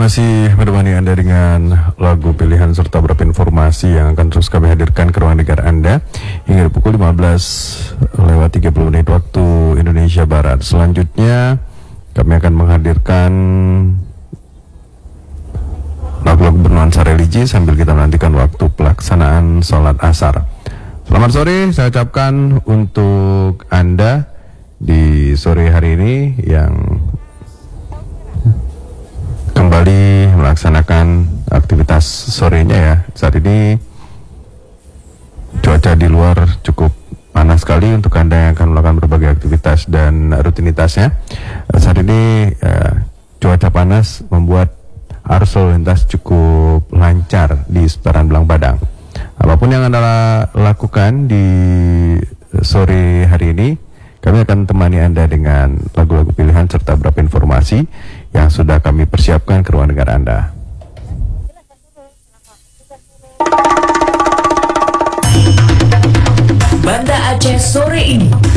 masih menemani Anda dengan lagu pilihan serta beberapa informasi yang akan terus kami hadirkan ke ruang dengar Anda hingga pukul 15:30 waktu Indonesia Barat. Selanjutnya kami akan menghadirkan lagu-lagu bernuansa religi sambil kita menantikan waktu pelaksanaan sholat asar. Selamat sore, saya ucapkan untuk Anda di sore hari ini yang kembali melaksanakan aktivitas sorenya ya. Saat ini cuaca di luar cukup panas sekali untuk Anda yang akan melakukan berbagai aktivitas dan rutinitasnya. Saat ini cuaca panas membuat arus lalu lintas cukup lancar di seputaran Belang Padang. Apapun yang Anda lakukan di sore hari ini, kami akan temani Anda dengan lagu-lagu pilihan serta beberapa informasi yang sudah kami persiapkan ke ruang dengar Anda. Banda Aceh sore ini